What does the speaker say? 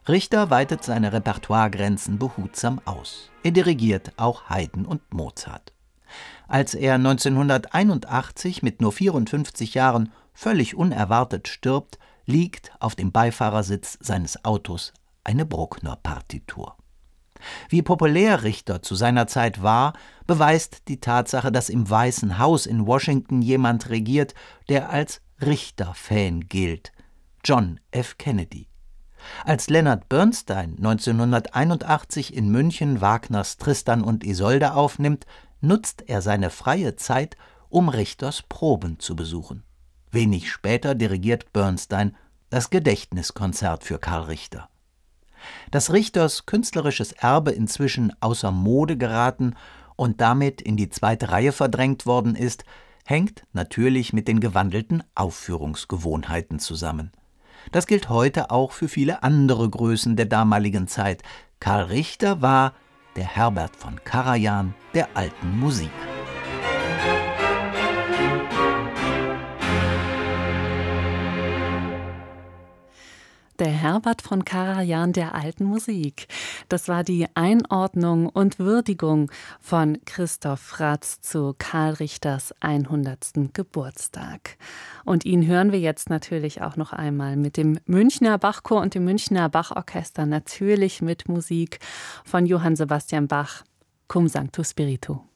Richter weitet seine Repertoiregrenzen behutsam aus. Er dirigiert auch Haydn und Mozart. Als er 1981 mit nur 54 Jahren völlig unerwartet stirbt, liegt auf dem Beifahrersitz seines Autos eine Bruckner-Partitur. Wie populär Richter zu seiner Zeit war, beweist die Tatsache, dass im Weißen Haus in Washington jemand regiert, der als Richter-Fan gilt: John F. Kennedy. Als Leonard Bernstein 1981 in München Wagners Tristan und Isolde aufnimmt, nutzt er seine freie Zeit, um Richters Proben zu besuchen. Wenig später dirigiert Bernstein das Gedächtniskonzert für Karl Richter. Dass Richters künstlerisches Erbe inzwischen außer Mode geraten und damit in die zweite Reihe verdrängt worden ist, hängt natürlich mit den gewandelten Aufführungsgewohnheiten zusammen. Das gilt heute auch für viele andere Größen der damaligen Zeit. Karl Richter war der Herbert von Karajan der alten Musik. Der Herbert von Karajan der alten Musik. Das war die Einordnung und Würdigung von Christoph Ratz zu Karl Richters 100. Geburtstag. Und ihn hören wir jetzt natürlich auch noch einmal mit dem Münchner Bachchor und dem Münchner Bachorchester, natürlich mit Musik von Johann Sebastian Bach, Cum Sancto Spiritu.